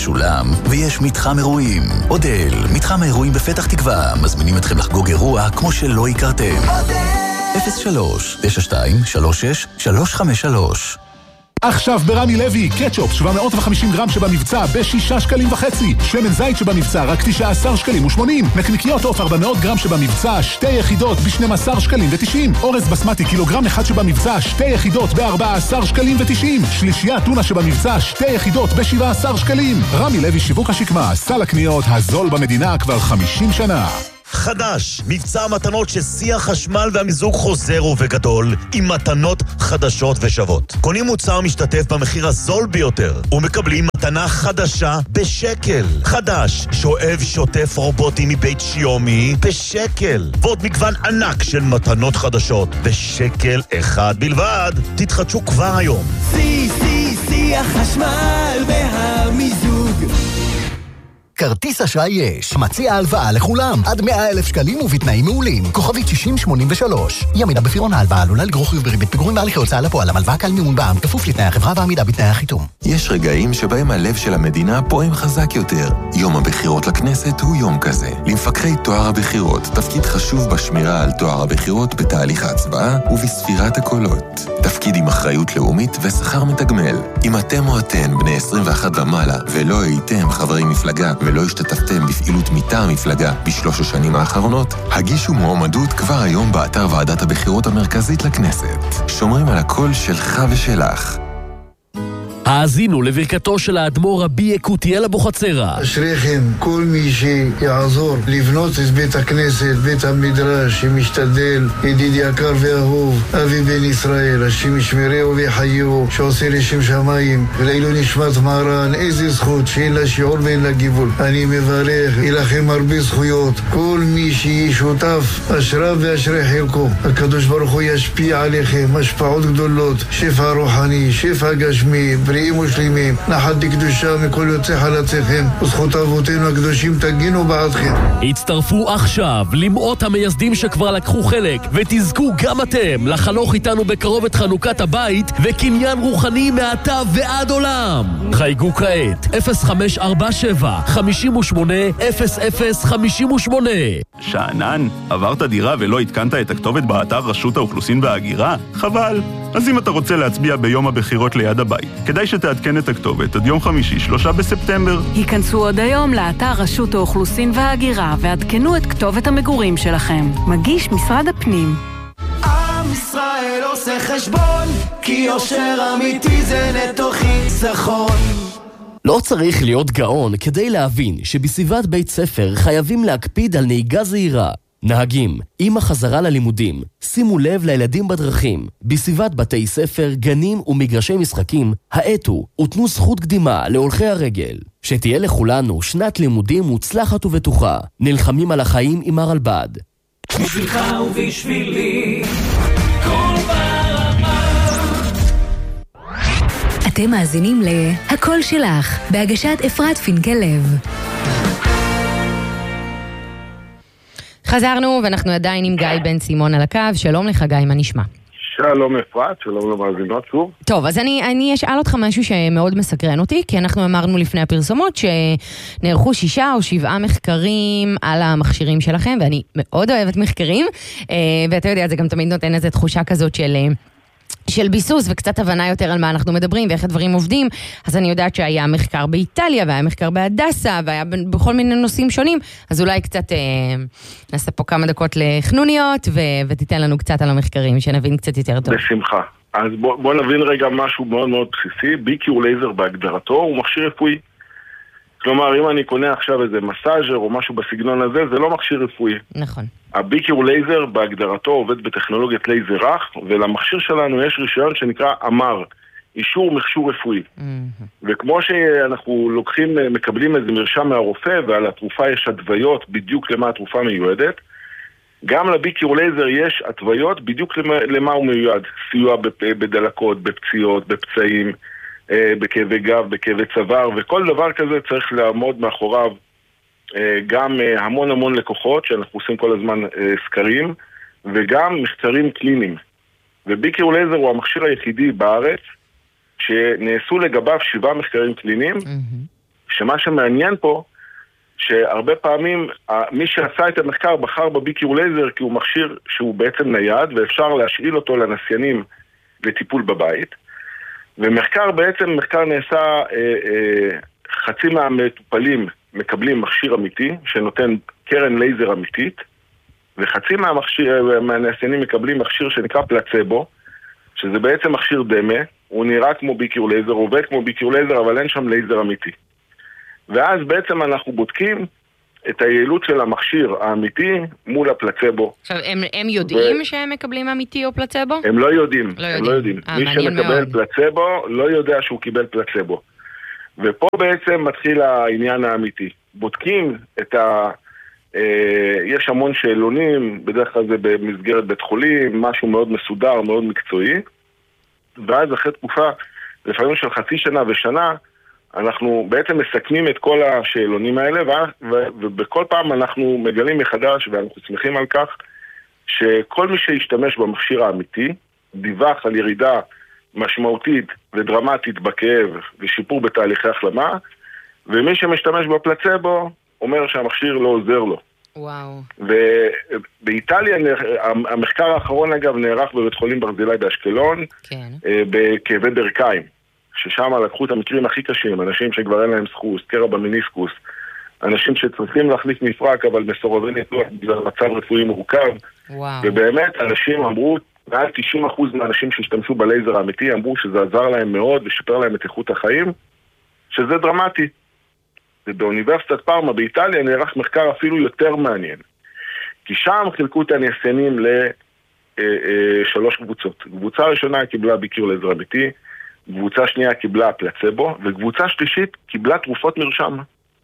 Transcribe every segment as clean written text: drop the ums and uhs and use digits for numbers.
משולם, ויש מתחם אירועים. אודל, מתחם האירועים בפתח תקווה, מזמינים אתכם לחגוג אירוע כמו שלא הכרתם. 03-96-36-353. עכשיו ברמי לוי, קטשופ 750 גרם שבמבצע ב6.5 שקלים, שמן זית שבמבצע רק 19.80 שקלים, נקניקיות עוף 400 גרם שבמבצע 2 יחידות ב12.90 שקלים, אורז בסמטי קילוגרם אחד שבמבצע 2 יחידות ב14.90 שקלים, שלישייה טונה שבמבצע 2 יחידות ב17 שקלים. רמי לוי שיווק השקמה, סל הקניות הזול במדינה כבר 50 שנה. חדש, מבצע מתנות ששיח חשמל והמיזוג חוזר ובגדול עם מתנות חדשות ושוות. קונים מוצר משתתף במחיר הזול ביותר ומקבלים מתנה חדשה בשקל. חדש, שואב שוטף רובוטי מבית שיומי בשקל. ועוד מגוון ענק של מתנות חדשות בשקל אחד בלבד. תתחדשו כבר היום. שיח חשמל והמיזוג. כרטיס אשראי יש, מציע הלוואה לכולם, עד 100,000 שקלים ובתנאים מעולים. כוכבית 6083. ימידה בפירעון ההלוואה עלולה לגרור חיוב בריבית פיגורים בהליכי הוצאה לפועל, המלוואה קל מימון בע"מ, כפוף לתנאי החברה ועמידה בתנאי החיתום. יש רגעים שבהם הלב של המדינה פועם חזק יותר. יום הבחירות לכנסת הוא יום כזה. למפקחי טוהר הבחירות, תפקיד חשוב בשמירה על טוהר הבחירות בתהליך ההצבעה ובספירת הקולות. תפקיד עם אחריות לאומית ושכר מתגמל. אם אתם או אתן בני 21 ומעלה ולא הייתם חברי מפלגה ולא השתתפתם בפעילות מטעם המפלגה בשלוש השנים האחרונות, הגישו מועמדות כבר היום באתר ועדת הבחירות המרכזית לכנסת. שומרים על הקול שלך ושלך. האזינו לברכתו של האדמו"ר רבי יקותיאל אבוחצירא. אשריכם כל מי שיעזור לבנות את בית הכנסת, בית המדרש, שמשתדל, ידיד יקר ואהוב, אבי בן ישראל, השם ישמרהו ויחיהו, שעושה לשם שמיים, ולעילו נשמת מרן, איזה זכות שאין לה שיעור ואין לה גיבול. אני מברך, ילכם הרבה זכויות, כל מי שיהיה שותף, אשריו ואשרי חלקו. הקדוש ברוך הוא ישפיע עליכם, השפעות גדולות, שפע רוחני, שפע גשמי, בריאים ושלימים, נחת קדושה מכל יוצא חלציכם, וזכות אבותינו הקדושים תגינו בעדכם. הצטרפו עכשיו למאות המייסדים שכבר לקחו חלק, ותזכו גם אתם לחנוך איתנו בקרוב את חנוכת הבית וקניין רוחני מעתה ועד עולם. חייגו כעת 0547 58 0058. שענן, עברת דירה ולא התקנת את הכתובת באתר רשות האוכלוסין וההגירה? חבל. אז אם אתה רוצה להצביע ביום הבחירות ליד הבית, כדאי שתעדכן את הכתובת עד יום חמישי 3 בספטמבר. היכנסו עוד היום לאתר רשות האוכלוסין וההגירה ועדכנו את כתובת המגורים שלכם. מגיש משרד הפנים. עם ישראל עושה חשבון, כי יושר אמיתי זה נטו חיסכון. לא צריך להיות גאון כדי להבין שבסביבת בית ספר חייבים להקפיד על נהיגה זהירה. נהגים, עם החזרה ללימודים, שימו לב לילדים בדרכים. בסביבת בתי ספר, גנים ומגרשי משחקים, האטו ותנו זכות קדימה להולכי הרגל. שתהיה לכולנו שנת לימודים מוצלחת ובטוחה. נלחמים על החיים עם הרלב"ד. בשבילך ובשבילי, כל ברמה. אתם מאזינים ל"הקול שלך", בהגשת אפרת פינקלב. חזרנו, ואנחנו עדיין עם גיא בן סימון על הקו. שלום לך גיא, מה נשמע? שלום אפרת, שלום למאזינות שוב. טוב, אז אני אשאל אותך משהו שמאוד מסקרן אותי, כי אנחנו אמרנו לפני הפרסומות שנערכו 6 או 7 מחקרים על המכשירים שלכם, ואני מאוד אוהבת מחקרים, ואתה יודע, זה גם תמיד נותן איזו תחושה כזאת של ביסוס וקצת הבנה יותר על מה אנחנו מדברים ואיך הדברים עובדים. אז אני יודעת שהיה מחקר באיטליה והיה מחקר בהדסה והיה בכל מיני נושאים שונים, אז אולי קצת נעשה פה כמה דקות לחנוניות ותיתן לנו קצת על המחקרים, שנבין קצת יותר טוב. בשמחה. אז בוא נבין רגע משהו מאוד מאוד בסיסי. BQ לייזר בהגדרתו הוא מכשיר רפואי. כלומר, אם אני קונה עכשיו איזה מסאז'ר או משהו בסגנון הזה, זה לא מכשיר רפואי. נכון. ה-BQ לייזר בהגדרתו עובד בטכנולוגיית לייזר רך, ולמכשיר שלנו יש רישיון שנקרא אמר, אישור מכשור רפואי. וכמו שאנחנו מקבלים איזה מרשם מהרופא, ועל התרופה יש התוויות בדיוק למה התרופה מיועדת, גם ל-BQ לייזר יש התוויות בדיוק למה הוא מיועד. סיוע בדלקות, בפציעות, בפצעים, בכאבי גב, בכאבי צוואר, וכל דבר כזה צריך לעמוד מאחוריו גם המון לקוחות, שאנחנו עושים כל הזמן סקרים, וגם מחקרים קליניים. ו-BQ לייזר הוא המכשיר היחידי בארץ שנעשו לגביו 7 מחקרים קליניים, שמה שמעניין פה, שהרבה פעמים מי שעשה את המחקר בחר בביקיור לייזר כי הוא מכשיר שהוא בעצם נייד ואפשר להשאיל אותו לנסיינים לטיפול בבית. ומחקר בעצם, מחקר נעשה, חצי מהמטופלים מקבלים מכשיר אמיתי שנותן קרן לייזר אמיתית, וחצי מהנסיינים מקבלים מכשיר שנקרא פלצבו, שזה בעצם מכשיר דמה, הוא נראה כמו ביקיור לייזר, הוא עובד כמו ביקיור לייזר, אבל אין שם לייזר אמיתי. ואז בעצם אנחנו בודקים את היעילות של המכשיר האמיתי מול הפלצבו. עכשיו, הם יודעים שהם מקבלים אמיתי או פלצבו? הם לא יודעים, הם לא יודעים. מי שמקבל פלצבו לא יודע שהוא קיבל פלצבו. ופה בעצם מתחיל העניין האמיתי. בודקים את יש המון שאלונים, בדרך כלל זה במסגרת בית חולים, משהו מאוד מסודר, מאוד מקצועי, ואז אחרי תקופה, לפעמים של חצי שנה ושנה, אנחנו בעצם מסכמים את כל השאלונים האלה, ובכל פעם אנחנו מגלים מחדש, ואנחנו שמחים על כך, שכל מי שישתמש במכשיר האמיתי, דיווח על ירידה משמעותית ודרמטית בכאב ושיפור בתהליכי החלמה, ומי שמשתמש בפלצבו, אומר שהמכשיר לא עוזר לו. וואו. ובאיטליה, המחקר האחרון אגב נערך בבית חולים ברזילי באשקלון, כן. בכאבי ברכיים, ששם לקחו את המקרים הכי קשים, אנשים שכבר אין להם סחוס, קרע במיניסקוס, אנשים שצריכים להחליף מפרק אבל מסורבי ניתוח בגלל מצב רפואי מורכב. וואו. ובאמת אנשים אמרו, מעל 90% מהאנשים שהשתמשו בלייזר האמיתי אמרו שזה עזר להם מאוד ושפר להם את איכות החיים, שזה דרמטי. ובאוניברסיטת פארמה באיטליה נערך מחקר אפילו יותר מעניין. כי שם חילקו את הנסיינים לשלוש קבוצות. קבוצה ראשונה קיבלה ביקיור לייזר אמיתי, קבוצה שנייה קיבלה פלצבו, וקבוצה שלישית קיבלה תרופות מרשם.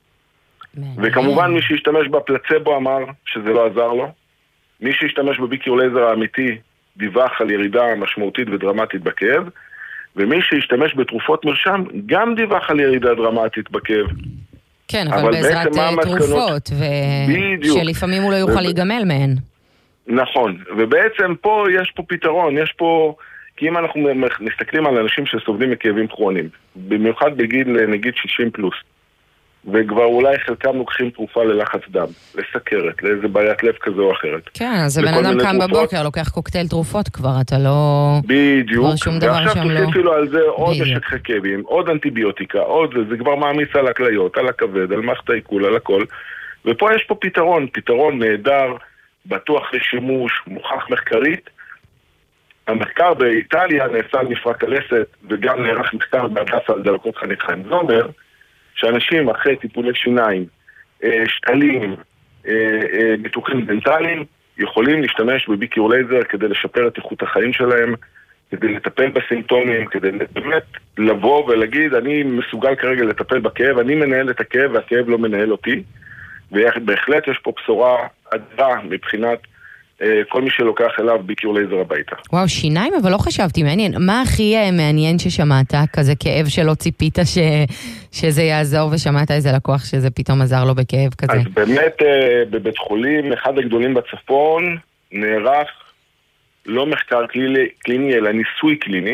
וכמובן מי שהשתמש בפלצבו אמר שזה לא עזר לו. מי שהשתמש בביקיור לייזר האמיתי דיווח על ירידה משמעותית ודרמטית בכאב, ומי שהשתמש בתרופות מרשם גם דיווח על ירידה דרמטית בכאב. כן, אבל בעזרת תרופות, שלפעמים הוא לא יוכל להיגמל מהן. נכון, ובעצם פה יש פה פתרון, יש פה, כי אם אנחנו מסתכלים על אנשים שסובלים מכאבים כרוניים, במיוחד בגיל נגיד 60 פלוס, וכבר אולי חלקם לוקחים תרופה ללחץ דם, לסכרת, לאיזה בעיית לב כזה או אחרת. כן, אז הבן אדם קם בבוקר, לוקח קוקטייל תרופות כבר, אתה לא... בדיוק, ועכשיו תוסיפי לו על זה עוד משככי כאבים, עוד אנטיביוטיקה, עוד זה כבר מעמיס על הכליות, על הכבד, על מערכת העיכול, על הכל. ופה יש פה פתרון נהדר, בטוח לשימוש, מוכח מחקרית. המחקר באיטליה נעשה על מפרק הלסת, וגם נערך מחקר בהדסה על דלקות חנית חיים זומר, שאנשים אחרי טיפולי שיניים, שקלים, ניתוחים דנטליים, יכולים להשתמש בביקיור לייזר כדי לשפר את איכות החיים שלהם, כדי לטפל בסימפטומים, כדי באמת לבוא ולהגיד, אני מסוגל כרגע לטפל בכאב, אני מנהל את הכאב והכאב לא מנהל אותי, ובהחלט יש פה בשורה אדירה מבחינת כל מי שלוקח אליו ביקיור לייזר הביתה. וואו, שיניים, אבל לא חשבתי, מעניין. מה הכי מעניין ששמעת? כזה כאב שלא ציפית שזה יעזור, ושמעת איזה לקוח שזה פתאום עזר לו בכאב כזה? אז באמת בבית חולים, אחד הגדולים בצפון, נערך לא מחקר קליני, אלא ניסוי קליני.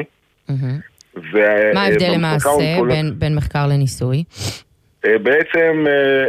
מה ההבדל למעשה בין מחקר לניסוי? בעצם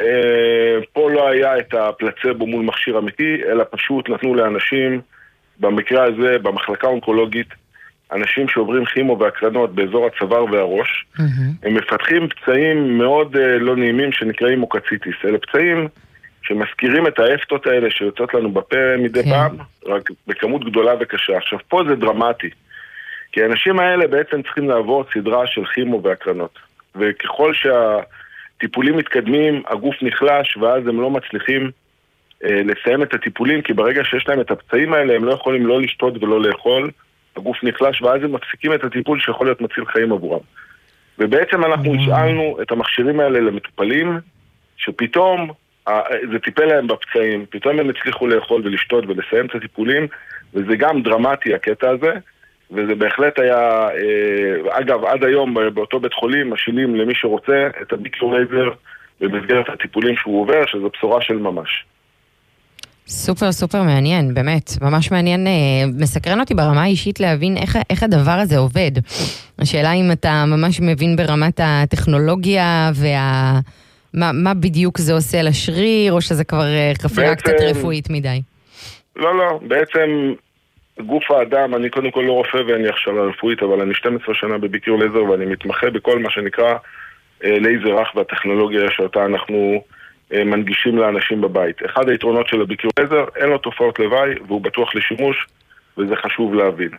פה לא היה את הפלצבו מול מכשיר אמיתי, אלא פשוט נתנו לאנשים, במקרה הזה, במחלקה אונקולוגית, אנשים שעוברים כימו והקרנות באזור הצוואר והראש, הם מפתחים פצעים מאוד לא נעימים שנקראים מוקציטיס. אלה פצעים שמזכירים את האפטות האלה שיוצאות לנו בפה מדי פעם, רק בכמות גדולה וקשה. עכשיו פה זה דרמטי, כי האנשים האלה בעצם צריכים לעבור סדרה של כימו והקרנות, וככל טיפולים מתקדמים, הגוף נחלש, ואז הם לא מצליחים לסיים את הטיפולים, כי ברגע שיש להם את הפצעים האלה, הם לא יכולים לא לשתות ולא לאכול, הגוף נחלש, ואז הם מפסיקים את הטיפול שיכול להיות מציל חיים עבורם. ובעצם אנחנו השאלנו את המכשירים האלה למטופלים, שפתאום זה טיפל להם בפצעים, פתאום הם הצליחו לאכול ולשתות ולסיים את הטיפולים, וזה גם דרמטי הקטע הזה, וזה בהחלט היה, אגב, עד היום באותו בית חולים משילים למי שרוצה את הביקיור לייזר במסגרת הטיפולים שהוא עובר, שזו בשורה של ממש. סופר סופר מעניין, באמת, ממש מעניין, מסקרן אותי ברמה האישית להבין איך הדבר הזה עובד. השאלה אם אתה ממש מבין ברמת הטכנולוגיה מה בדיוק זה עושה לשריר, או שזה כבר חפירה קצת רפואית מדי. לא, בעצם גוף האדם, אני קודם כל לא רופא ואין לי הכשרה רפואית, אבל אני 12 שנה בביקור לייזר ואני מתמחה בכל מה שנקרא לייזר רך והטכנולוגיה שאותה אנחנו מנגישים לאנשים בבית. אחד היתרונות של הביקור לייזר, אין לו תופעות לוואי והוא בטוח לשימוש, וזה חשוב להבין.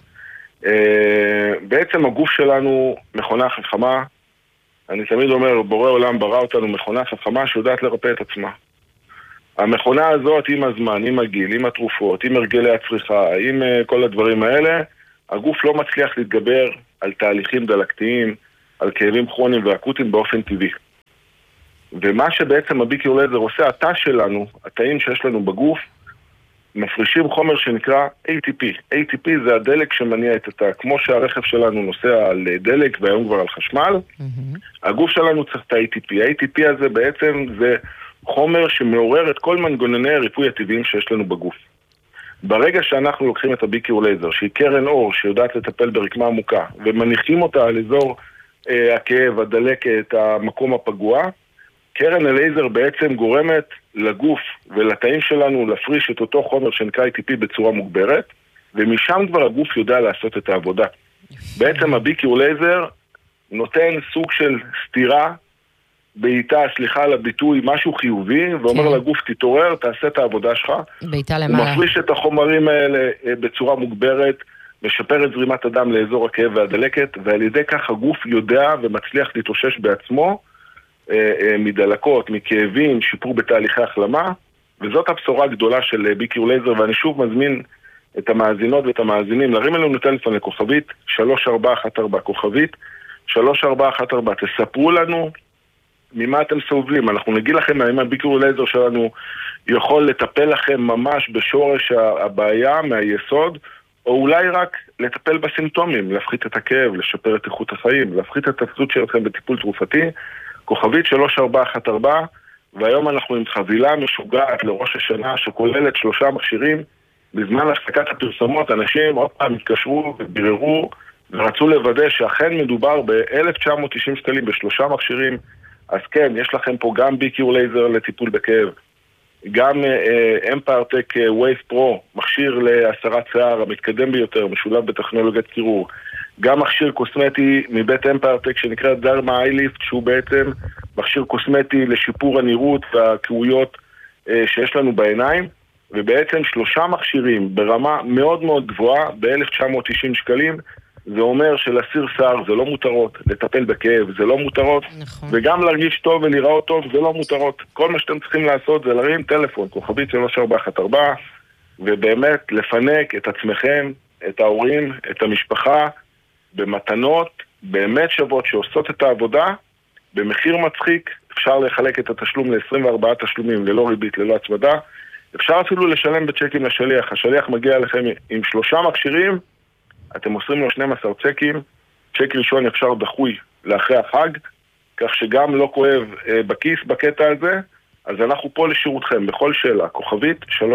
בעצם הגוף שלנו מכונה חכמה, אני תמיד אומר, בורא עולם ברא אותנו מכונה חכמה שיודעת לרפא את עצמה. המכונה הזאת עם הזמן, עם הגיל, עם התרופות, עם הרגלי הצריכה, עם כל הדברים האלה, הגוף לא מצליח להתגבר על תהליכים דלקתיים, על כאבים כרוניים ואקוטיים באופן טבעי. ומה שבעצם הביקור לייזר עושה, התא שלנו, התאים שיש לנו בגוף, מפרישים חומר שנקרא ATP. ATP זה הדלק שמניע את התא. כמו שהרכב שלנו נוסע על דלק והיום כבר על חשמל, הגוף שלנו צריך את ה-ATP. ה-ATP הזה בעצם זה חומר שמעורר את כל מנגנוני הריפוי הטבעיים שיש לנו בגוף. ברגע שאנחנו לוקחים את הביקור לייזר, שהיא קרן אור שיודעת לטפל ברקמה עמוקה, ומניחים אותה על אזור הכאב, הדלקת, המקום הפגוע, קרן הלייזר בעצם גורמת לגוף ולתאים שלנו להפריש את אותו חומר שנקרא ATP בצורה מוגברת, ומשם כבר הגוף יודע לעשות את העבודה. בעצם הביקור לייזר נותן סוג של סתירה, בעיטה, סליחה על הביטוי, משהו חיובי, ואומר לגוף תתעורר, תעשה את העבודה שלך. בעיטה הוא למעלה. מפריש את החומרים האלה בצורה מוגברת, משפר את זרימת הדם לאזור הכאב והדלקת, ועל ידי כך הגוף יודע ומצליח להתאושש בעצמו, מדלקות, מכאבים, שיפור בתהליכי החלמה, וזאת הבשורה הגדולה של ביקור לייזר, ואני שוב מזמין את המאזינות ואת המאזינים להרים אלינו טלפון לכוכבית 3414 כוכבית 3414, תספרו לנו ממה אתם סובלים. אנחנו נגיד לכם האם הביקור לייזר שלנו יכול לטפל לכם ממש בשורש הבעיה מהיסוד, או אולי רק לטפל בסימפטומים, להפחית את הכאב, לשפר את איכות החיים, להפחית את התלות שלכם בטיפול תרופתי. כוכבית 3414, והיום אנחנו עם חבילה משוגעת לראש השנה שכוללת 3 מכשירים. בזמן הפסקת הפרסומות אנשים עוד פעם התקשרו וביררו ורצו לוודא שאכן מדובר ב-1990 שקלים ב3 מכשירים. אז כן, יש לכם פה גם ביקור לייזר לטיפול בכאב, גם אמפרטק ווייב פרו, מכשיר להסרת שיער המתקדם ביותר, משולב בטכנולוגיית קירור, גם מכשיר קוסמטי מבית אמפרטק שנקרא דרמה אייליפט, שהוא בעצם מכשיר קוסמטי לשיפור הנראות והקרויות שיש לנו בעיניים, ובעצם 3 מכשירים ברמה מאוד מאוד גבוהה ב-1990 שקלים. זה אומר שלסיר שיער זה לא מותרות, לטפל בכאב זה לא מותרות, נכון. וגם להרגיש טוב ולראות טוב זה לא מותרות. כל מה שאתם צריכים לעשות זה להרים טלפון, כוכבית 3414, ובאמת לפנק את עצמכם, את ההורים, את המשפחה, במתנות באמת שוות שעושות את העבודה, במחיר מצחיק. אפשר לחלק את התשלום ל-24 תשלומים ללא ריבית, ללא הצמדה. אפשר אפילו לשלם בצ'קים לשליח. השליח מגיע אליכם עם 3 מכשירים, אתם עושים לו 12 צ'קים, צ'ק ראשון אפשר דחוי לאחרי החג, כך שגם לא כואב בכיס בקטע הזה. אז אנחנו פה לשירותכם בכל שאלה, כוכבית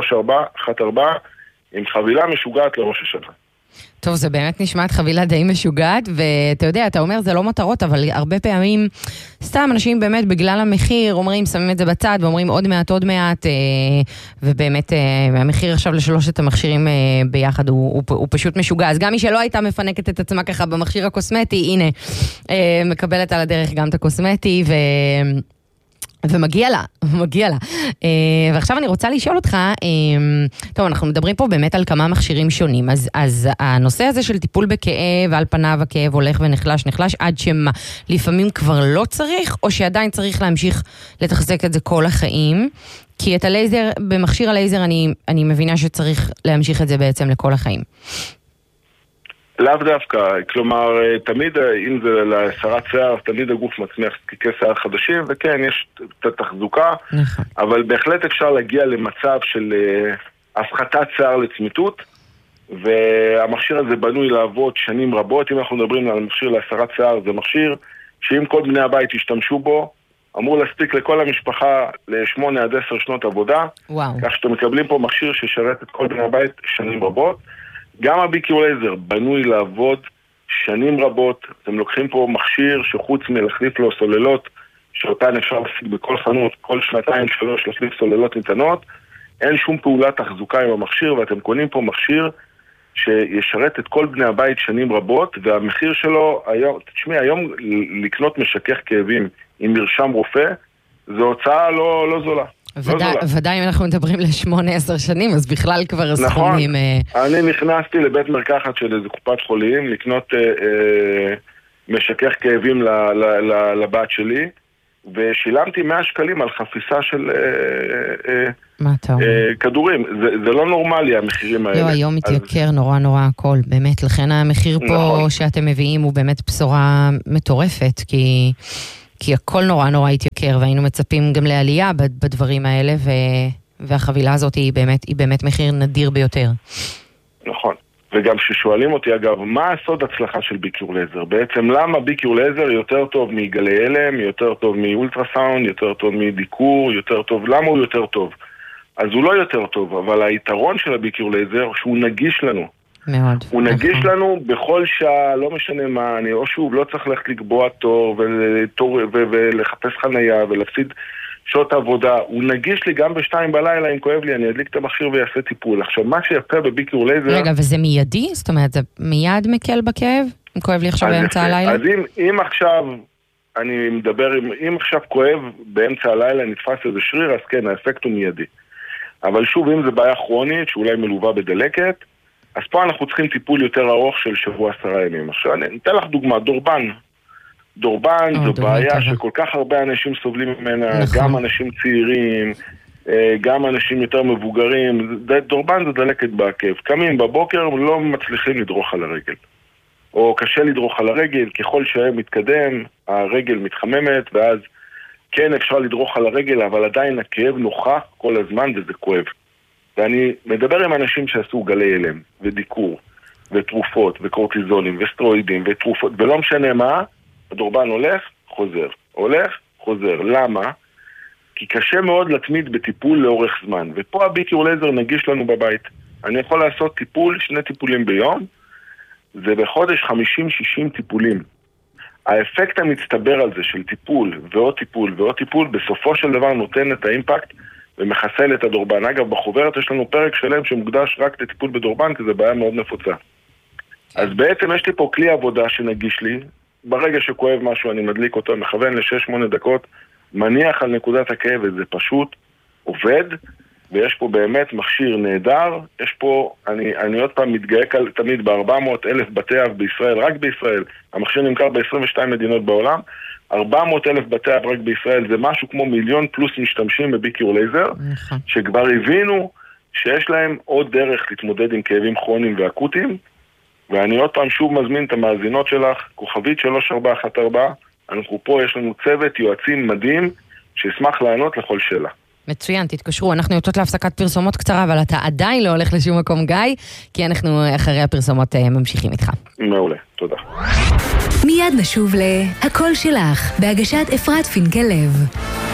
3414 עם חבילה משוגעת לראש השנה. טוב, זה באמת נשמעת חבילה די משוגעת, ואתה יודע, אתה אומר זה לא מטרות, אבל הרבה פעמים סתם אנשים באמת בגלל המחיר אומרים, שמים את זה בצד ואומרים עוד מעט, ובאמת המחיר עכשיו ל3 המכשירים ביחד הוא פשוט משוגע. אז גם מי שלא הייתה מפנקת את עצמה ככה במכשיר הקוסמטי, הנה, מקבלת על הדרך גם את הקוסמטי, ומגיע לה. ועכשיו אני רוצה לשאול אותך, טוב, אנחנו מדברים פה באמת על כמה מכשירים שונים, אז הנושא הזה של טיפול בכאב, על פניו הכאב הולך ונחלש, עד שמה, לפעמים כבר לא צריך, או שעדיין צריך להמשיך לתחזק את זה כל החיים, כי את הלייזר, במכשיר הלייזר אני מבינה שצריך להמשיך את זה בעצם לכל החיים. לאו דווקא, כלומר, תמיד, אם זה להסרת שיער, תמיד הגוף מצמיח זקיקי שיער חדשים, וכן, יש את התחזוקה, אבל בהחלט אפשר להגיע למצב של הפחתת שיער לצמיתות, והמכשיר הזה בנוי לעבוד שנים רבות. אם אנחנו מדברים על מכשיר להסרת שיער, זה מכשיר שאם כל בני הבית ישתמשו בו, אמור להספיק לכל המשפחה ל8 עד 10 שנות עבודה. וואו. כך שאתם מקבלים פה מכשיר ששרת את כל בני הבית שנים רבות. גם הביקיור לייזר בנוי לעבוד שנים רבות. אתם לוקחים פה מכשיר שחוץ מלהחליף לו סוללות, שאותן אפשר להשיג בכל חנות, כל 2-3 להחליף סוללות ניתנות. אין שום פעולת תחזוקה עם המכשיר, ואתם קונים פה מכשיר שישרת את כל בני הבית שנים רבות, והמחיר שלו, היום לקנות משכך כאבים עם מרשם רופא, זו הוצאה לא זולה. ודאי אם אנחנו מדברים ל8-10 שנים, אז בכלל כבר הסכומים... נכון, אני נכנסתי לבית מרקחת של איזה קופת חולים, לקנות משכך כאבים לבת שלי, ושילמתי 100 שקלים על חפיסה של כדורים. זה לא נורמלי המחירים האלה. לא, היום מתייקר נורא הכל, באמת. לכן המחיר פה שאתם מביאים הוא באמת בשורה מטורפת, כי הכל נורא התייקר, והיינו מצפים גם לעלייה בדברים האלה, והחבילה הזאת היא באמת מחיר נדיר ביותר. נכון. וגם ששואלים אותי, אגב, מה הסוד הצלחה של ביקיור לייזר? בעצם למה ביקיור לייזר יותר טוב מגלי הלם, יותר טוב מאולטרסאונד, יותר טוב מדיקור, יותר טוב, למה הוא יותר טוב? אז הוא לא יותר טוב, אבל היתרון של הביקיור לייזר שהוא נגיש לנו. מאוד. הוא נגיש לנו בכל שעה, לא משנה מה, או שוב, לא צריך ללכת לקבוע תור ולחפש חנייה ולהפסיד שעות עבודה. הוא נגיש לי גם ב2 בלילה, אם כואב לי, אני אדליק את המכשיר ויעשה טיפול. עכשיו, מה שיפה בביקיור לייזר... רגע, וזה מיידי? זאת אומרת, זה מיד מקל בכאב? אם כואב לי עכשיו באמצע הלילה? אז אם עכשיו, אני מדבר, אם עכשיו כואב באמצע הלילה, נתפס איזה שריר, אז כן, האפקט הוא מיידי. אבל שוב, אם זה בעיה כרונית, שאולי מלווה בדלקת, אז פה אנחנו צריכים טיפול יותר ארוך של שבוע 10 ימים. עכשיו, אני אתן לך דוגמה, דורבן זו בעיה שכל כך הרבה אנשים סובלים ממנה, גם אנשים צעירים, גם אנשים יותר מבוגרים. דורבן זה דלקת בעקב. קמים בבוקר לא מצליחים לדרוך על הרגל. או קשה לדרוך על הרגל, ככל שהם מתקדם, הרגל מתחממת, ואז כן אפשר לדרוך על הרגל, אבל עדיין הכאב נוכח כל הזמן וזה כואב. ואני מדבר עם אנשים שעשו גלי הלם, ודיקור, ותרופות, וקורטיזונים, וסטרואידים, ותרופות, ולא משנה מה, הדורבן הולך, חוזר. למה? כי קשה מאוד להתמיד בטיפול לאורך זמן, ופה הביקיור לייזר נגיש לנו בבית. אני יכול לעשות טיפול, 2 טיפולים ביום, זה בחודש 50-60 טיפולים. האפקט המצטבר על זה של טיפול ועוד טיפול ועוד טיפול, בסופו של דבר נותן את האימפקט ומחסל את הדורבן. אגב, בחוברת יש לנו פרק שלם שמוקדש רק לטיפול בדורבן, כי זה בעיה מאוד נפוצה. אז בעצם יש לי פה כלי עבודה שנגיש לי, ברגע שכואב משהו אני מדליק אותו, מכוון ל6-8 דקות, מניח על נקודת הכאב, וזה פשוט עובד, ויש פה באמת מכשיר נהדר. יש פה, אני עוד פעם מתגאה תמיד ב400,000 בתי אב בישראל, רק בישראל, המכשיר נמכר ב22 מדינות בעולם, 400,000 בתי אב רק בישראל, זה משהו כמו 1,000,000 פלוס משתמשים בביקיור לייזר, שכבר הבינו שיש להם עוד דרך להתמודד עם כאבים כרוניים ואקוטיים, ואני עוד פעם שוב מזמין את המאזינות שלך, כוכבית 3414, אנחנו פה, יש לנו צוות יועצים מדהים, שישמח לענות לכל שאלה. מצוין, תתקשרו, אנחנו יוצאות להפסקת פרסומות קצרה, אבל אתה עדיין לא הולך לשום מקום, גיא, כי אנחנו אחרי הפרסומות ממשיכים איתך. מעולה, תודה. מיד נשוב להכל שלך, בהגשת אפרת פינקלב.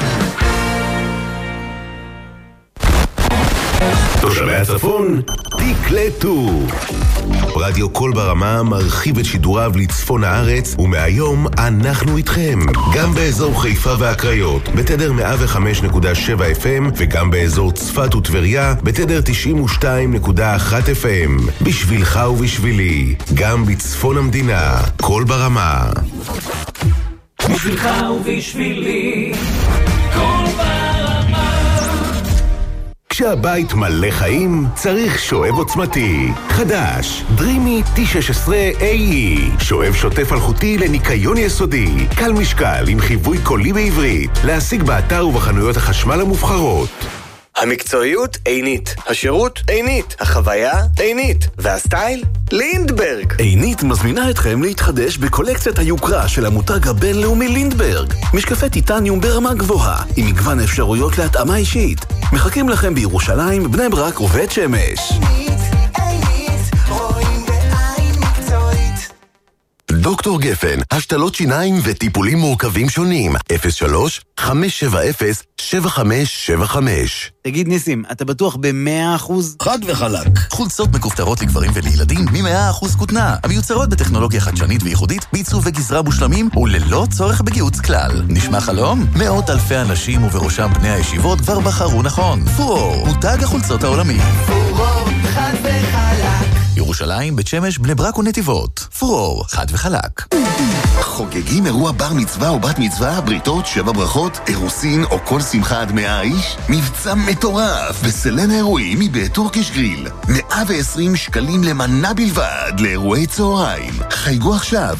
תושבי הצפון, תקלטו. רדיו קול ברמה מרחיב את שידוריו לצפון הארץ, ומהיום אנחנו איתכם. גם באזור חיפה והקריות, בתדר 105.7 FM, וגם באזור צפת וטבריה, בתדר 92.1 FM. בשבילך ובשבילי, גם בצפון המדינה, קול ברמה. בשבילך ובשבילי, קול ברמה. כשהבית מלא חיים, צריך שואב עוצמתי. חדש, דרימי T16AE. שואב שוטף אלחוטי לניקיון יסודי. קל משקל עם חיווי קולי בעברית. להשיג באתר ובחנויות החשמל המובחרות. המקצועיות עינית, השירות עינית, החוויה עינית, והסטייל לינדברג. עינית מזמינה אתכם להתחדש בקולקציית היוקרה של המותג הבינלאומי לינדברג. משקפי טיטניום ברמה גבוהה, עם מגוון אפשרויות להתאמה אישית. מחכים לכם בירושלים, בני ברק ובית שמש. דוקטור גפן, השתלות שיניים וטיפולים מורכבים שונים. 03-570-7575. תגיד ניסים, אתה בטוח ב100%? חד וחלק. חולצות מכופתרות לגברים ולילדים מ100% כותנה, המיוצרות בטכנולוגיה חדשנית וייחודית, בעיצוב וגזרה מושלמים וללא צורך בגיהוץ כלל. נשמע חלום? מאות אלפי אנשים ובראשם בני הישיבות כבר בחרו נכון. פורור, מותג החולצות העולמי. פורור, חד וחלק. ירושלים, בית שמש, בני ברק ונתיבות. פורור, חד וחלק. חוגגים אירוע בר מצווה או בת מצווה, בריתות, 7 ברכות, אירוסין או כל שמחה עד 100 איש? מבצע מטורף בסלן האירועים מבית טורקיש גריל. 120 שקלים למנה בלבד לאירועי צהריים. חייגו עכשיו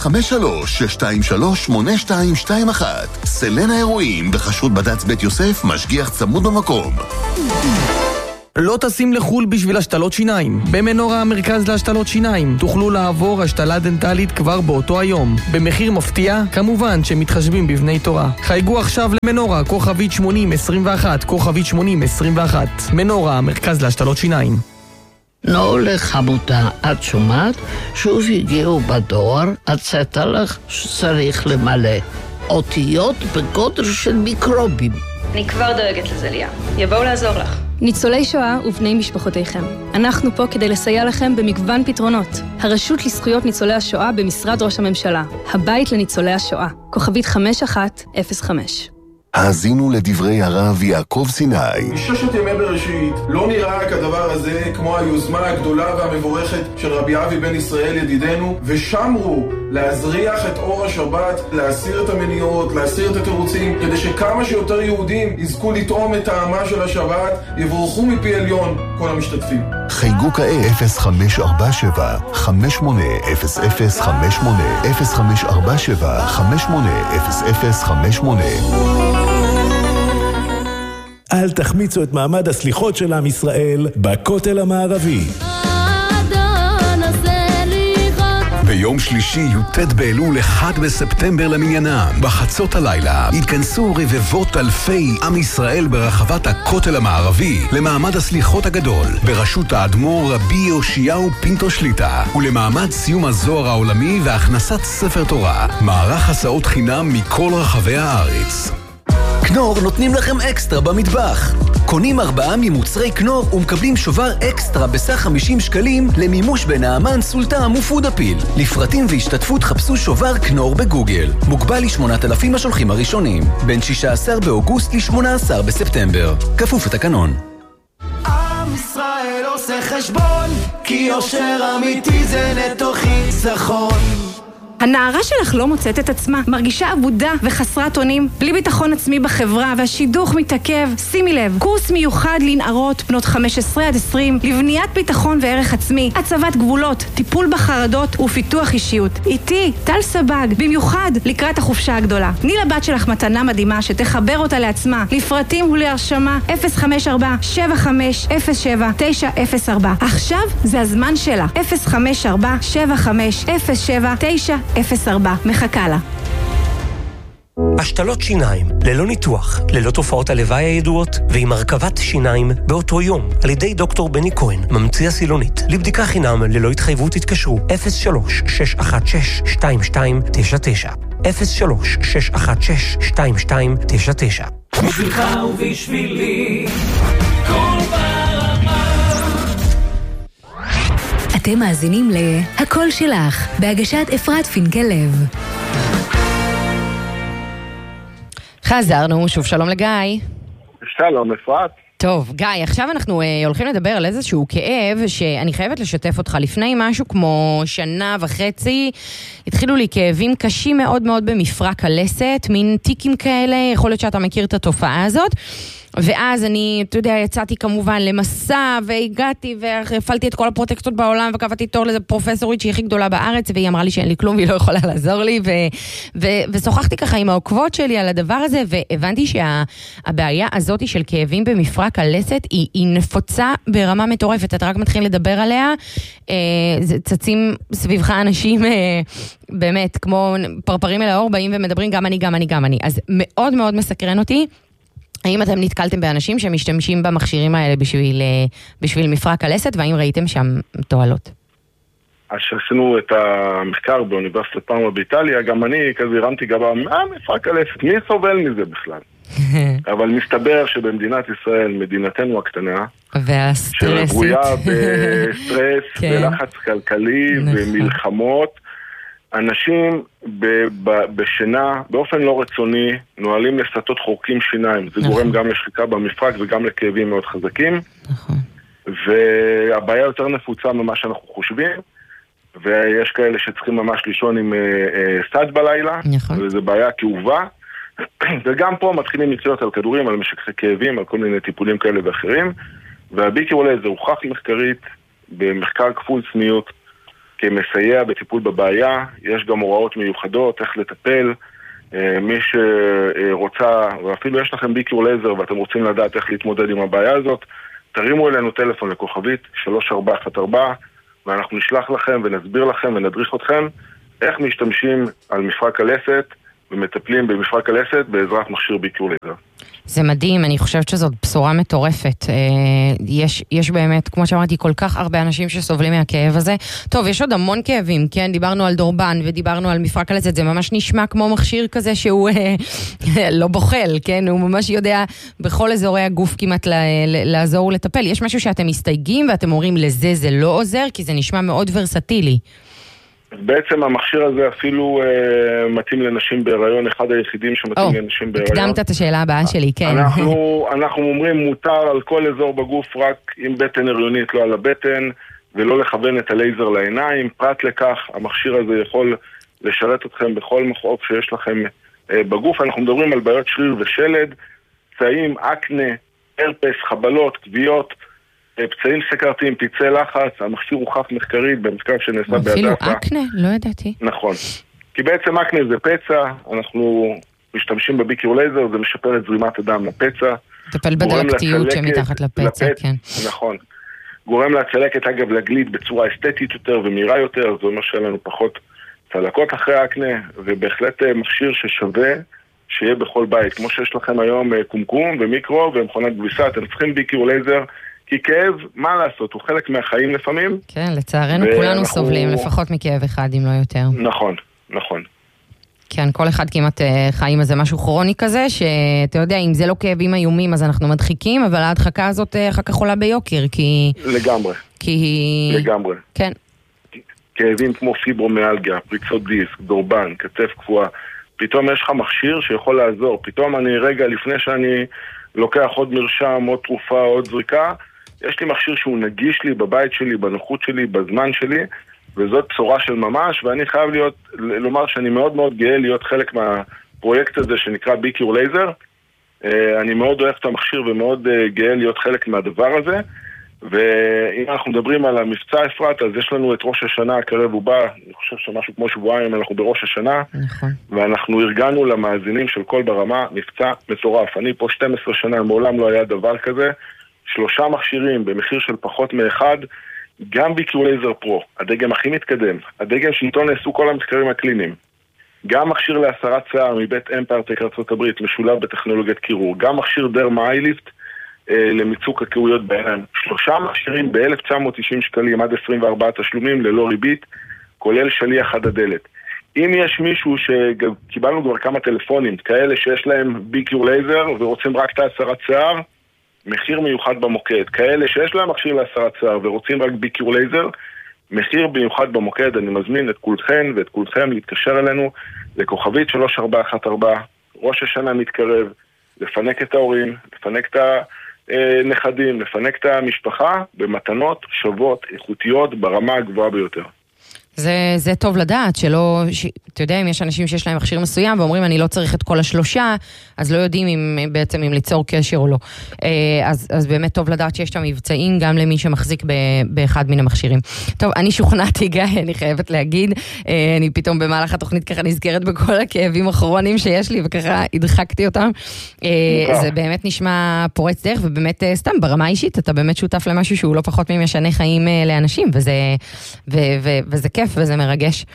053-623-8221. סלן האירועים בחשרות בד"ץ בית יוסף, משגיח צמוד במקום. לא טסים לחול בשביל השתלות שיניים. במנורה המרכז להשתלות שיניים תוכלו לעבור השתלה דנטלית כבר באותו היום. במחיר מפתיע, כמובן שמתחשבים בבני תורה. חייגו עכשיו למנורה, כוכבית 8021, כוכבית 8021. מנורה המרכז להשתלות שיניים. לא לחמותה, את שומעת? שוב הגיעו בדואר, הצאת לך שצריך למלא. אותיות בגודל של מיקרובים. אני כבר דואגת לזה, ליה. יבואו לעזור לך. ניצולי שואה ובני משפחותיכם. אנחנו פה כדי לסייע לכם במגוון פתרונות. הרשות לזכויות ניצולי השואה במשרד ראש הממשלה. הבית לניצולי השואה. כוכבית 5105. האזינו לדברי הרב יעקב סיני. מששת ימי בראשית לא נראה כדבר הזה כמו היוזמה הגדולה והמבורכת של רבי אבי בן ישראל ידידנו, ושמרו להזריח את אור השבת, להסיר את המניעות, להסיר את התירוצים, כדי שכמה שיותר יהודים יזכו לטעום את טעמה של השבת, יבורכו מפי עליון כל המשתתפים. חייגו כעת 0547 580058 0547 580058. אל תחמיצו את מעמד הסליחות של עם ישראל בכותל המערבי. ביום שלישי י"ט באלול 1 בספטמבר למניינם, בחצות הלילה התכנסו רבבות אלפי עם ישראל ברחבת הכותל המערבי למעמד הסליחות הגדול בראשות האדמו"ר רבי יאשיהו פינטו שליטה, ולמעמד סיום הזוהר העולמי והכנסת ספר תורה, מערך הסעות חינם מכל רחבי הארץ. כנור נותנים לכם אקסטרה במטבח. קונים 4 ממוצרי כנור ומקבלים שובר אקסטרה בסך 50 שקלים למימוש בנעמן, סולטם ופודפיל. לפרטים והשתתפות חפשו שובר כנור בגוגל. מוגבל ל8,000 השולחים הראשונים. בין 16 באוגוסט ל18 בספטמבר. כפוף לתקנון. עם ישראל עושה חשבון, כי יושר אמיתי זה נטו חיסכון. הנערה שלך לא מוצאת את עצמה, מרגישה עבודה וחסרת אונים, בלי ביטחון עצמי בחברה והשידוך מתעכב. שימי לב, קורס מיוחד לנערות בנות 15 עד 20 לבניית ביטחון וערך עצמי, הצבת גבולות, טיפול בחרדות ופיתוח אישיות. איתי, טל סבג, במיוחד לקראת החופשה הגדולה. תני לבת שלך מתנה מדהימה שתחבר אותה לעצמה. לפרטים ולהרשמה 054-7507-904. עכשיו זה הזמן שלה. 054-7507-904. מחכה לה. השתלות שיניים, ללא ניתוח, ללא תופעות הלוואי הידועות, ועם הרכבת שיניים באותו יום, על ידי דוקטור בני כהן, ממציא הסילונית. לבדיקה חינם, ללא התחייבות התקשרו, 03-616-2299. 03-616-2299. בשבילך ובשבילי, כל ברמה. אתם מאזינים ל"הקול שלך", בהגשת אפרת פינקל לב. חזרנו, שוב שלום לגיא. שלום אפרת. טוב, גיא, עכשיו אנחנו הולכים לדבר על איזשהו כאב שאני חייבת לשתף אותך. לפני משהו כמו 1.5 שנה, התחילו לי כאבים קשים מאוד מאוד במפרק הלסת, מין טיקים כאלה, יכול להיות שאתה מכיר את התופעה הזאת. ואז אני, אתה יודע, יצאתי כמובן למסע, והגעתי והפעלתי את כל הפרוטקטות בעולם, וקבעתי תור לזה פרופסורית שהיא הכי גדולה בארץ, והיא אמרה לי שאין לי כלום, והיא לא יכולה לעזור לי, ושוחחתי ככה עם העוקבות שלי על הדבר הזה, והבנתי שהבעיה הזאת של כאבים במפרק הלסת, היא נפוצה ברמה מטורפת, אתה רק מתחיל לדבר עליה, צצים סביבך אנשים, באמת, כמו פרפרים אל האור, באים ומדברים גם אני, אז מאוד מאוד מסקרן אותי, האם אתם נתקלתם באנשים שמשתמשים במכשירים האלה בשביל מפרק הלסת, והאם ראיתם שם תועלות? שעשינו את המחקר באוניברסיטת פארמה באיטליה, גם אני כזה הרמתי גבה, מפרק הלסת, מי סובל מזה בכלל? אבל מסתבר שבמדינת ישראל, מדינתנו הקטנה, שרבויה בסטרס ולחץ כלכלי ומלחמות, אנשים בשינה, באופן לא רצוני, נועלים לסטות חורקים שיניים. זה גורם גם לשחיקה במפרק וגם לכאבים מאוד חזקים. והבעיה יותר נפוצה ממה שאנחנו חושבים, ויש כאלה שצריכים ממש לישון עם סד בלילה, וזו בעיה כאובה. וגם פה מתחילים מקצועות על כדורים, על משככי כאבים, על כל מיני טיפולים כאלה ואחרים. והביקרולייזר הוכח מחקרית, במחקר כפול צניעות, כמסייע בטיפול בבעיה. יש גם הוראות מיוחדות, איך לטפל. מי שרוצה, ואפילו יש לכם ביקרולייזר ואתם רוצים לדעת איך להתמודד עם הבעיה הזאת, תרימו אלינו טלפון לכוכבית 3414, ואנחנו נשלח לכם ונסביר לכם ונדריך אתכם איך משתמשים על מפרק הלסת ומטפלים במפרק הלסת בעזרת מכשיר ביקרולייזר. זה מדהים, אני חושבת שזאת בשורה מטורפת. יש באמת, כמו שאמרתי, כל כך הרבה אנשים שסובלים מהכאב הזה. טוב, יש עוד המון כאבים, כן? דיברנו על דורבן ודיברנו על מפרק הלסת, זה ממש נשמע כמו מכשיר כזה שהוא לא בוחל, כן? הוא ממש יודע בכל אזורי הגוף כמעט לעזור ולטפל. יש משהו שאתם מסתייגים ואתם אומרים לזה זה לא עוזר, כי זה נשמע מאוד ורסטילי. בעצם המכשיר הזה אפילו מתאים לנשים בהיריון, אחד היחידים שמתאים לנשים בהיריון. הקדמת את השאלה הבאה שלי, כן. אנחנו אומרים מותר על כל אזור בגוף, רק עם בטן הריונית, לא על הבטן, ולא לכוון את הלייזר לעיניים. פרט לכך, המכשיר הזה יכול לשרת אתכם בכל מכאוב שיש לכם בגוף. אנחנו מדברים על בעיות שריר ושלד, פצעים, אקנה, הרפס, חבלות, כוויות, פצעים סכרתיים, פצעי לחץ. המכשיר הוכח מחקרית במחקר שנעשה בהדסה. אפילו אקנה? לא ידעתי. נכון. כי בעצם אקנה זה פצע, אנחנו משתמשים בביקרולייזר, זה משפר את זרימת הדם לפצע. טפל בדלקתיות שמתחת לפצע, כן. נכון. גורם להצלקת, אגב, לגליד בצורה אסתטית יותר ומהירה יותר, זה אומר שלנו פחות צלקות אחרי האקנה, ובהחלט מכשיר ששווה שיהיה בכל בית. כמו שיש לכם היום קומקום ומיקרו ומכונת כביסה, אתם צריכים ביקרולייזר, כי כאב, מה לעשות? הוא חלק מהחיים לפעמים. כן, לצערנו כולנו סובלים, לפחות מכאב אחד, אם לא יותר. נכון, נכון. כן, כל אחד כמעט חי עם איזה משהו כרוני כזה, שאתה יודע, אם זה לא כאבים איומים, אז אנחנו מדחיקים, אבל ההדחקה הזאת אחר כך עולה ביוקר, כי... לגמרי. לגמרי. כן. כאבים כמו פיברומיאלגיה, פריצות דיסק, דורבן, כתף קפואה, פתאום יש לך מכשיר שיכול לעזור. פתאום אני רגע לפני שאני לוקח עוד מרשם, עוד תרופה, עוד זריקה, יש לי מכשיר שהוא נגיש לי בבית שלי, בנוחות שלי, בזמן שלי, וזאת בשורה של ממש, ואני חייב לומר שאני מאוד מאוד גאה להיות חלק מהפרויקט הזה שנקרא ביקרולייזר. אני מאוד אוהב את המכשיר ומאוד גאה להיות חלק מהדבר הזה. ואם אנחנו מדברים על המבצע אפרת, אז יש לנו את ראש השנה הקרב ובא, אני חושב שמשהו כמו שבועיים אנחנו בראש השנה, נכון. ואנחנו ארגנו למאזינים של כל ברמה מבצע מטורף. אני פה 12 שנה, מעולם לא היה דבר כזה, 3 מכשירים במחיר של פחות מאחד, גם ביקרולייזר פרו, הדגם הכי מתקדם, הדגם שאיתו נעשו כל המחקרים הקליניים, גם מכשיר להסרת שיער מבית אמפרטק ארצות הברית, משולב בטכנולוגיית קירור, גם מכשיר דרמה אייליפט, למיצוק הקעויות בעיניים. 3 מכשירים ב-1990 שקלים עד 24 תשלומים ללא ריבית, כולל שליח עד הדלת. אם יש מישהו שקיבלנו כבר כמה טלפונים, כאלה שיש להם ביקרולייזר ורוצים רק את הסרת שיער, מחיר מיוחד במוקד. כאלה שיש להם מכשיר להסרת שיער ורוצים רק ביקרולייזר, מחיר מיוחד במוקד. אני מזמין את כולכם ואת כולכם להתקשר אלינו לכוכבית 3414. ראש השנה מתקרב, לפנק את ההורים, לפנק את הנכדים, לפנק את המשפחה במתנות שוות, איכותיות, ברמה הגבוהה ביותר. זה טוב לדעת, שלא, אתה יודע, אם יש אנשים שיש להם מכשיר מסוים ואומרים אני לא צריך את כל 3, אז לא יודעים בעצם אם ליצור קשר או לא. אז באמת טוב לדעת שיש את המבצעים גם למי שמחזיק באחד מן המכשירים. טוב, אני שוכנעתי גיא, אני חייבת להגיד, אני פתאום במהלך התוכנית ככה נזכרת בכל הכאבים הכרוניים שיש לי וככה הדחקתי אותם. זה באמת נשמע פורץ דרך ובאמת סתם ברמה האישית, אתה באמת שותף למשהו שהוא לא פחות ממשנה חיים לאנשים, וזה כיף וזה מרגש.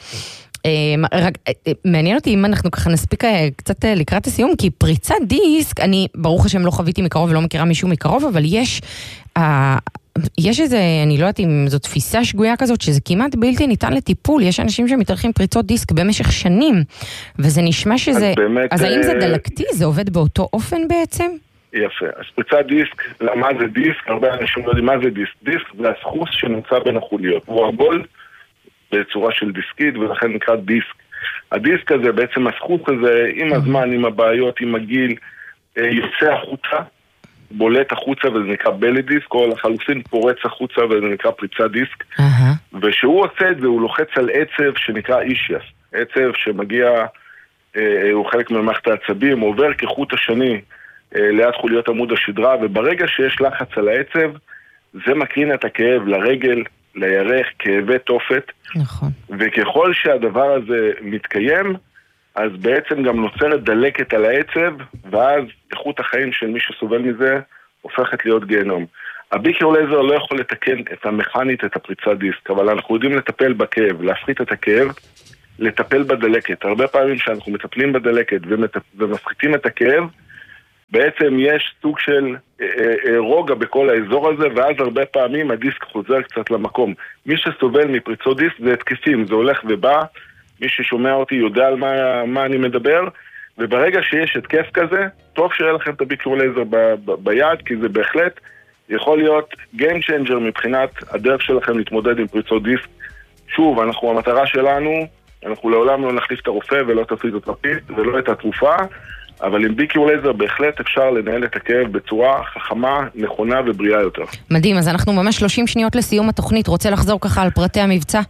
מעניין אותי אם אנחנו ככה נספיק קצת לקראת הסיום, כי פריצת דיסק, אני ברוך השם לא חוויתי מקרוב ולא מכירה מישהו מקרוב, אבל יש יש איזה, אני לא יודעת אם זו תפיסה שגויה כזאת, שזה כמעט בלתי ניתן לטיפול, יש אנשים שמתארחים פריצות דיסק במשך שנים, וזה נשמע שזה, אז האם זה דלקתי? זה עובד באותו אופן בעצם? יפה, אז פריצת דיסק, מה זה דיסק? הרבה אנשים לא יודעים מה זה דיסק. דיסק זה הסחוס שנמצא בין החוליות, הוא עגול בצורה של דיסקית, ולכן נקרא דיסק. הדיסק הזה, בעצם הסחוס הזה, עם הזמן, עם הבעיות, עם הגיל, יוצא החוצה, בולט החוצה וזה נקרא בלי דיסק, או לחלופין פורץ החוצה וזה נקרא פריצת דיסק. ושהוא עושה את זה, הוא לוחץ על עצב שנקרא אישיאס. עצב שמגיע, הוא חלק ממערכת העצבים, עובר כחוט השני ליד חוליות עמוד השדרה, וברגע שיש לחץ על העצב, זה מקרין את הכאב לרגל, לירך, כאבי תופת. נכון. וככל שהדבר הזה מתקיים, אז בעצם גם נוצרת דלקת על העצב, ואז איכות החיים של מי שסובל מזה הופכת להיות גיהנום. הביקור לייזר לא יכול לתקן את המכנית, את הפריצת דיסק, אבל אנחנו יודעים לטפל בכאב, להפחית את הכאב, לטפל בדלקת. הרבה פעמים שאנחנו מטפלים בדלקת ומפחיתים את הכאב, בעצם יש סוג של רוגע בכל האזור הזה, ואז הרבה פעמים הדיסק חוזר קצת למקום. מי שסובל מפריצות דיסק זה התקפים, זה הולך ובא, מי ששומע אותי יודע על מה אני מדבר, וברגע שיש התקף כזה, טוב שיהיה לכם את הביקור לייזר ביד, כי זה בהחלט יכול להיות game changer מבחינת הדרך שלכם להתמודד עם פריצות דיסק. שוב, המטרה שלנו, אנחנו לעולם לא נחליף את הרופא ולא את הפיזיותרפיסט ולא את התרופה, אבל עם ביקור לייזר בהחלט אפשר לנהל את הכאב בצורה חכמה, נכונה ובריאה יותר. מדהים, אז אנחנו ממש 30 שניות לסיום התוכנית, רוצה לחזור ככה על פרטי המבצע?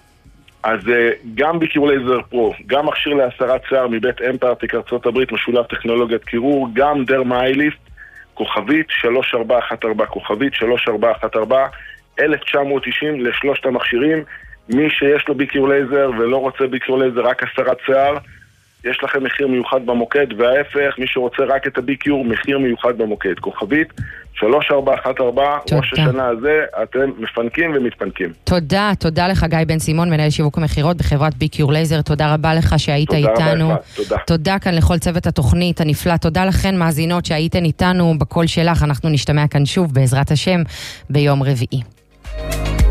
אז גם ביקור לייזר פרו, גם מכשיר להסרת שיער מבית אמפרטיק ארצות הברית, משולב טכנולוגיית קירור, גם דרמה אייליסט, כוכבית 3414, כוכבית 3414, 1990 לשלושת המכשירים. מי שיש לו ביקור לייזר ולא רוצה ביקור לייזר, רק הסרת שיער, יש לכם מחיר מיוחד במוקד, וההפך, מי שרוצה רק את הביקור, מחיר מיוחד במוקד. כוכבית 3414, ראש השנה הזה, אתם מפנקים ומתפנקים. תודה לך גיא בן סימון, מנהל שיווק המחירות בחברת ביקור לייזר, תודה רבה לך שהיית איתנו. תודה כאן לכל צוות התוכנית הנפלא, תודה לכן מאזינות שהייתן איתנו בקול שלך, אנחנו נשתמע כאן שוב בעזרת השם ביום רביעי.